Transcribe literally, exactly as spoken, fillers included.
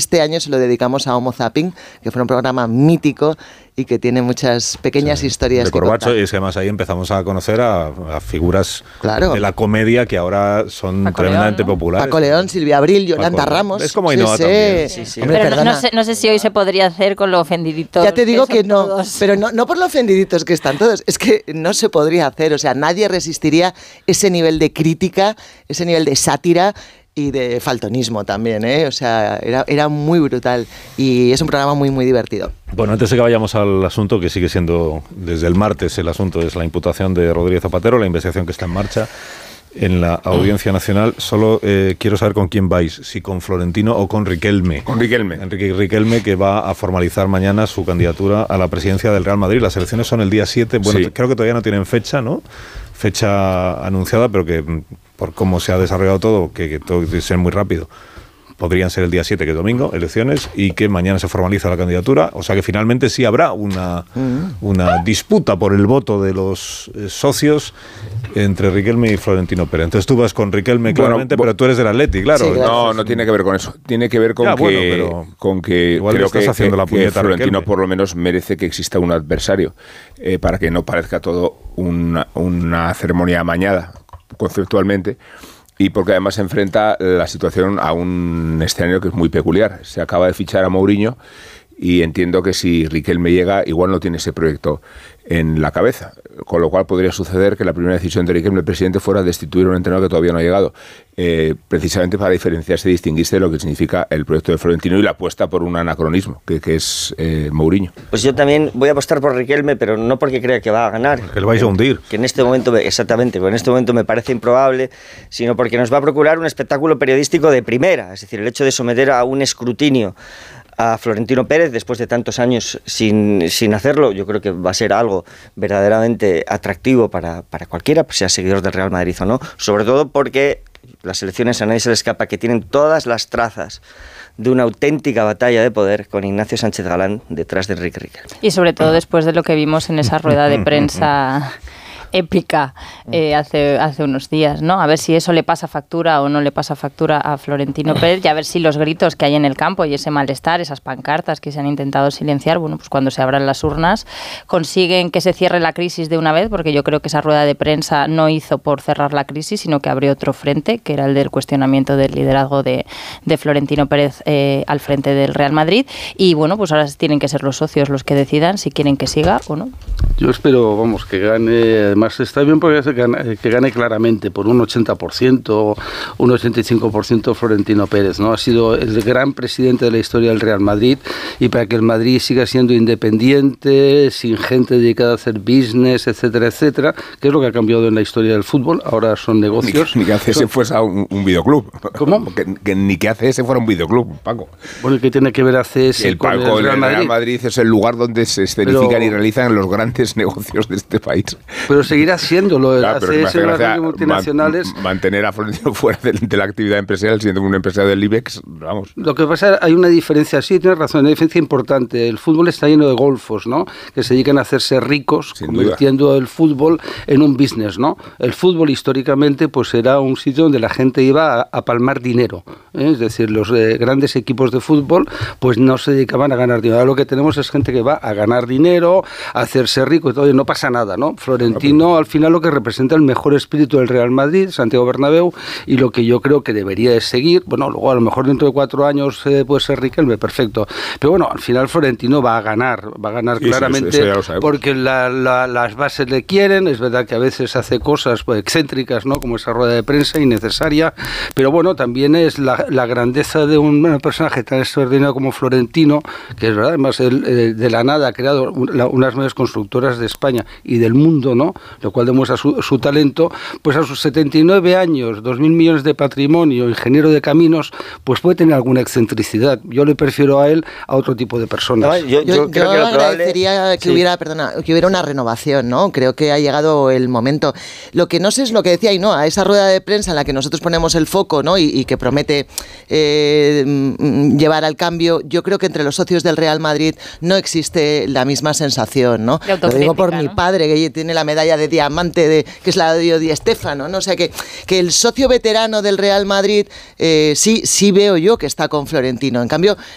este año se lo dedicamos a Homo Zapping, que fue un programa mítico y que tiene muchas pequeñas sí, historias de que Corbacho, contar. Y es que además ahí empezamos a conocer a, a figuras claro. de la comedia que ahora son Paco tremendamente León, ¿no? populares. Paco León, Silvia Abril, Yolanda Paco, Ramos. Es como Ainhoa sí, también. Sí, sí. Hombre, pero no, no, sé, no sé si hoy se podría hacer con lo ofendiditos. Ya te digo que, que no, todos. pero no, no por lo ofendiditos que están todos, es que no se podría hacer, o sea, nadie resistiría ese nivel de crítica, ese nivel de sátira y de faltonismo también, ¿eh? O sea, era, era muy brutal y es un programa muy, muy divertido. Bueno, antes de que vayamos al asunto, que sigue siendo desde el martes el asunto, es la imputación de Rodríguez Zapatero, la investigación que está en marcha en la Audiencia Nacional. Solo eh, quiero saber con quién vais, si con Florentino o con Riquelme. Con Riquelme. Enrique Riquelme, que va a formalizar mañana su candidatura a la presidencia del Real Madrid. Las elecciones son el día siete. Bueno, sí. Creo que todavía no tienen fecha, ¿no? Fecha anunciada, pero que por cómo se ha desarrollado todo, que, que todo tiene que ser muy rápido, podrían ser el día siete, que es domingo, elecciones, y que mañana se formaliza la candidatura. O sea que finalmente sí habrá una, una disputa por el voto de los eh, socios entre Riquelme y Florentino Pérez. Entonces tú vas con Riquelme claramente, bueno, pero tú eres del Atleti, claro. Sí, claro. No, no tiene que ver con eso. Tiene que ver con ya, que, bueno, pero con que igual creo estás que, haciendo que, la puñeta que Florentino Riquelme. por lo menos merece que exista un adversario eh, para que no parezca todo una, una ceremonia amañada conceptualmente. Y porque además se enfrenta la situación a un escenario que es muy peculiar. Se acaba de fichar a Mourinho y entiendo que si Riquelme llega, igual no tiene ese proyecto en la cabeza. Con lo cual podría suceder que la primera decisión de Riquelme, el presidente, fuera destituir a un entrenador que todavía no ha llegado. Eh, precisamente para diferenciarse y distinguirse de lo que significa el proyecto de Florentino y la apuesta por un anacronismo, que, que es eh, Mourinho. Pues yo también voy a apostar por Riquelme, pero no porque crea que va a ganar. Que le vais a hundir. Que en este momento, exactamente, que en este momento me parece improbable, sino porque nos va a procurar un espectáculo periodístico de primera. Es decir, el hecho de someter a un escrutinio a Florentino Pérez después de tantos años sin, sin hacerlo, yo creo que va a ser algo verdaderamente atractivo para, para cualquiera, sea seguidor del Real Madrid o no, sobre todo porque las elecciones a nadie se le escapa que tienen todas las trazas de una auténtica batalla de poder con Ignacio Sánchez Galán detrás de Enrique Riquelme. Y sobre todo después de lo que vimos en esa rueda de prensa épica eh, hace, hace unos días, ¿no? A ver si eso le pasa factura o no le pasa factura a Florentino Pérez y a ver si los gritos que hay en el campo y ese malestar, esas pancartas que se han intentado silenciar, bueno, pues cuando se abran las urnas consiguen que se cierre la crisis de una vez, porque yo creo que esa rueda de prensa no hizo por cerrar la crisis, sino que abrió otro frente, que era el del cuestionamiento del liderazgo de, de Florentino Pérez eh, al frente del Real Madrid. Y bueno, pues ahora tienen que ser los socios los que decidan si quieren que siga o no. Yo espero, vamos, que gane. Además está bien porque que gane, que gane claramente por un ochenta por ciento, un ochenta y cinco por ciento Florentino Pérez, ¿no? Ha sido el gran presidente de la historia del Real Madrid y para que el Madrid siga siendo independiente, sin gente dedicada a hacer business, etcétera, etcétera, que es lo que ha cambiado en la historia del fútbol. Ahora son negocios. Ni, ni que hace ese fuese un, un videoclub. ¿Cómo? Que, que ni que hace ese fuera un videoclub, Paco. Bueno, ¿y qué tiene que ver A C S el con palco el Real Madrid? Real Madrid es el lugar donde se escenifican pero, y realizan los grandes negocios de este país. Pero seguirá haciéndolo. Claro, A C S, las multinacionales. Man, mantener a Florentino fuera de, de la actividad empresarial, siendo un empresario del IBEX, vamos. Lo que pasa, hay una diferencia, sí, tienes razón, una diferencia importante. El fútbol está lleno de golfos, ¿no? Que se dedican a hacerse ricos, sin convirtiendo duda. el fútbol en un business, ¿no? El fútbol históricamente pues era un sitio donde la gente iba a, a palmar dinero, ¿eh? Es decir, los eh, grandes equipos de fútbol pues no se dedicaban a ganar dinero. Ahora lo que tenemos es gente que va a ganar dinero, a hacerse rico y todo, y no pasa nada, ¿no? Florentino al final lo que representa el mejor espíritu del Real Madrid, Santiago Bernabéu, y lo que yo creo que debería de seguir, bueno, luego a lo mejor dentro de cuatro años eh, puede ser Riquelme, perfecto, pero bueno, al final Florentino va a ganar, va a ganar sí, claramente, sí, eso, eso porque la, la, las bases le quieren, es verdad que a veces hace cosas pues, excéntricas, ¿no? Como esa rueda de prensa innecesaria, pero bueno, también es la, la grandeza de un personaje tan extraordinario como Florentino, que es verdad, además él eh, de la nada ha creado una, unas mayores constructoras de España y del mundo, ¿no? Lo cual demuestra su, su talento, pues a sus setenta y nueve años, dos mil millones de patrimonio, ingeniero de caminos, pues puede tener alguna excentricidad. Yo le prefiero a él a otro tipo de personas. No, yo, yo, yo, creo yo que lo agradecería probable... que, sí. hubiera, perdona, que hubiera una renovación, ¿no? Creo que ha llegado el momento. Lo que no sé es lo que decía Ainhoa, esa rueda de prensa en la que nosotros ponemos el foco, ¿no? Y, y que promete eh, llevar al cambio. Yo creo que entre los socios del Real Madrid no existe la misma sensación, ¿no? Lo digo por ¿no? mi padre, que tiene la medalla de diamante, de, que es la de Di Stéfano, ¿no? O sea, que, que el socio veterano del Real Madrid eh, sí, sí veo yo que está con Florentino. En cambio,